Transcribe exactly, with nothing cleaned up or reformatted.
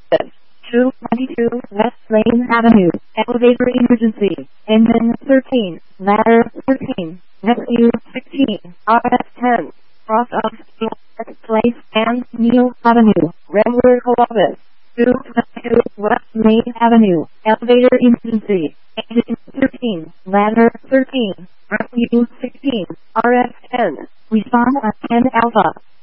two twenty-two West Lane Avenue, elevator emergency, engine thirteen, ladder thirteen, rescue sixteen, R S ten, cross of Mark Place and Neil Avenue, Rambler Columbus, two twenty-two West Main Avenue, elevator emergency, engine thirteen, ladder thirteen, rescue sixteen, R S ten, respond at ten Alpha.